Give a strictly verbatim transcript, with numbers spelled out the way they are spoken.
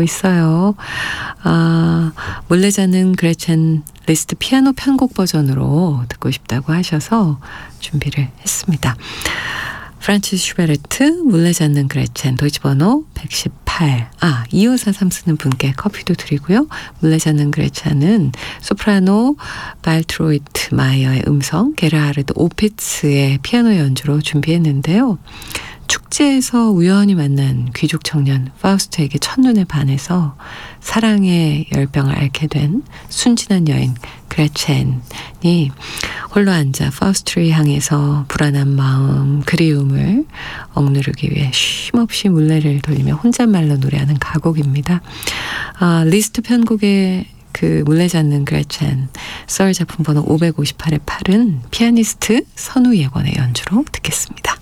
듣고 있어요. 아, 몰래 자는 그레첸 리스트 피아노 편곡 버전으로 듣고 싶다고 하셔서 준비를 했습니다. 프란치스 슈베르트, 몰래 잡는 그레첸, 도이치번호 백십팔. 아, 이오사삼 쓰는 분께 커피도 드리고요. 몰래 잡는 그레첸은 소프라노 발트로이트 마이어의 음성, 게르하르드 오피츠의 피아노 연주로 준비했는데요. 축제에서 우연히 만난 귀족 청년 파우스트에게 첫눈에 반해서 사랑의 열병을 앓게 된 순진한 여인 그레첸이 홀로 앉아 파우스트를 향해서 불안한 마음, 그리움을 억누르기 위해 쉼없이 물레를 돌리며 혼잣말로 노래하는 가곡입니다. 아, 리스트 편곡의 그 몰래 잡는 그레첸, 썰 작품 번호 오백오십팔의 팔은 피아니스트 선우예권의 연주로 듣겠습니다.